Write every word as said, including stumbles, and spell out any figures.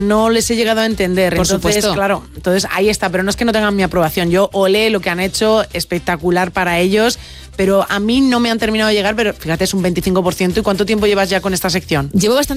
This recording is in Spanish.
no les he llegado a entender. Por entonces, supuesto. claro, entonces ahí está, pero no es que no tengan mi aprobación. Yo olé lo que han hecho, espectacular para ellos, pero a mí no me han terminado de llegar, pero fíjate, es un veinticinco por ciento. ¿Y cuánto tiempo llevas ya con esta sección? Llevo bastante